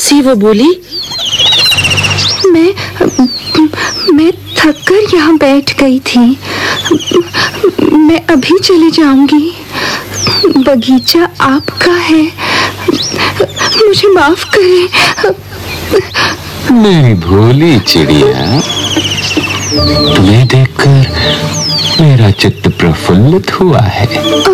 सी वो बोली। मैं थक कर यहाँ बैठ गई थी। मैं अभी चली जाऊंगी। बगीचा आपका है, मुझे माफ करें। मेरी भोली चिड़िया, तुम्हें देखकर मेरा चित्त प्रफुल्लित हुआ है।